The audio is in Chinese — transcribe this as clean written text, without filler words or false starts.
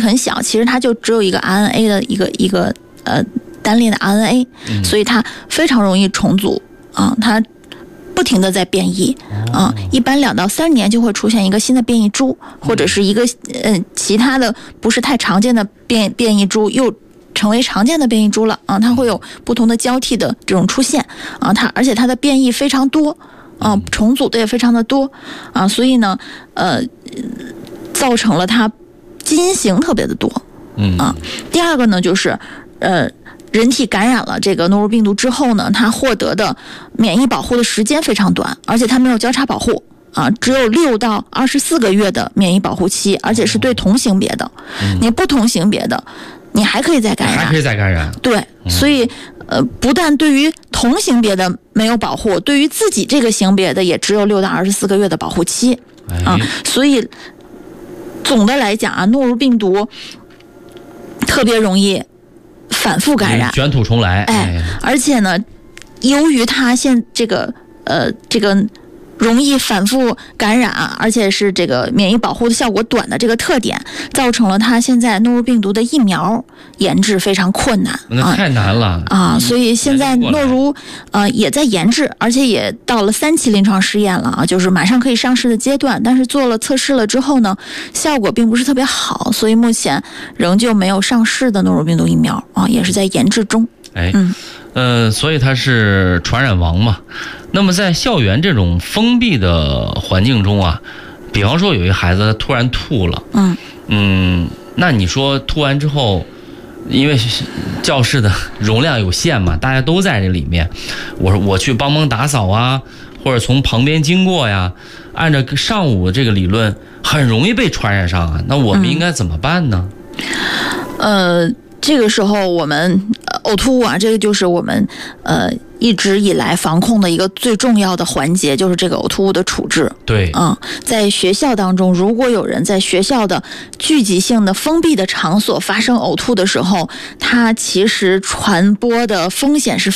很小，其实它就只有一个 RNA 的一个单链的 RNA，所以它非常容易重组啊，它不停的在变异啊，一般2到3年就会出现一个新的变异株，或者是一个其他的不是太常见的变异株又成为常见的变异株了啊，它会有不同的交替的这种出现啊，而且它的变异非常多啊，重组的也非常的多啊，所以呢造成了它基因型特别的多啊。第二个呢就是人体感染了这个诺如病毒之后呢，它获得的免疫保护的时间非常短，而且它没有交叉保护啊，只有6到24个月的免疫保护期，而且是对同性别的。你不同性别的，你还可以再感染， 还可以再感染。 对，所以不但对于同性别的没有保护，对于自己这个性别的也只有6到24个月的保护期啊。所以总的来讲啊，诺如病毒特别容易反复感染， 卷土重来。 而且呢，由于它这个容易反复感染，而且是这个免疫保护的效果短的这个特点，造成了它现在诺如病毒的疫苗研制非常困难。 那太难了啊！所以现在诺如也在研制，而且也到了3期临床试验了啊，就是马上可以上市的阶段。但是做了测试了之后呢，效果并不是特别好，所以目前仍旧没有上市的诺如病毒疫苗啊，也是在研制中。 所以它是传染王嘛。那么在校园这种封闭的环境中啊，比方说有一个孩子他突然吐了，那你说吐完之后，因为教室的容量有限嘛，大家都在这里面，我去帮忙打扫啊，或者从旁边经过呀，按照上午这个理论，很容易被传染上啊。那我们应该怎么办呢？ 这个时候我们呕吐物啊，这个就是我们一直以来防控的一个最重要的环节，就是这个呕吐物的处置。 对， 在学校当中，如果有人在学校的聚集性的封闭的场所发生呕吐的时候，它其实传播的风险是